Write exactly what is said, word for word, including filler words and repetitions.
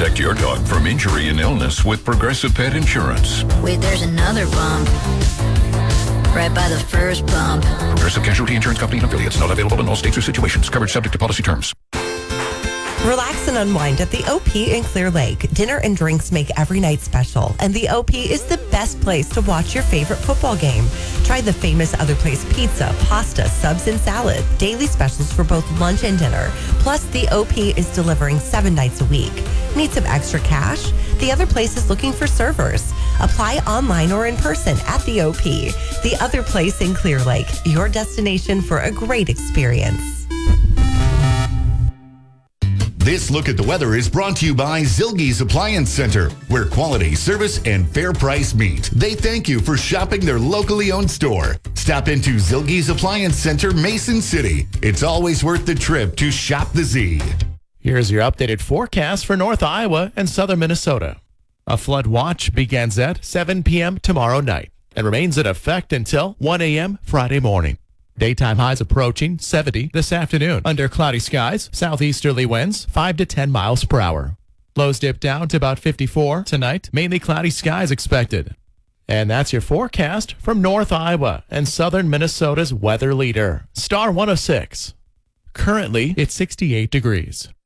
Protect your dog from injury and illness with Progressive Pet Insurance. Wait, there's another bump. Right by the first bump. Progressive Casualty Insurance Company and affiliates. Not available in all states or situations. Coverage subject to policy terms. Relax and unwind at the O P in Clear Lake. Dinner and drinks make every night special, and the O P is the best place to watch your favorite football game. Try the famous Other Place pizza, pasta, subs, and salad. Daily specials for both lunch and dinner. Plus, the O P is delivering seven nights a week. Need some extra cash? The Other Place is looking for servers. Apply online or in person at the O P. The Other Place in Clear Lake, your destination for a great experience. This look at the weather is brought to you by Zilge's Appliance Center, where quality, service, and fair price meet. They thank you for shopping their locally owned store. Stop into Zilge's Appliance Center, Mason City. It's always worth the trip to shop the Z. Here's your updated forecast for North Iowa and southern Minnesota. A flood watch begins at seven p.m. tomorrow night and remains in effect until one a.m. Friday morning. Daytime highs approaching seventy this afternoon. Under cloudy skies, southeasterly winds five to ten miles per hour. Lows dip down to about fifty-four tonight. Mainly cloudy skies expected. And that's your forecast from North Iowa and southern Minnesota's weather leader, Star one oh six. Currently, it's sixty-eight degrees.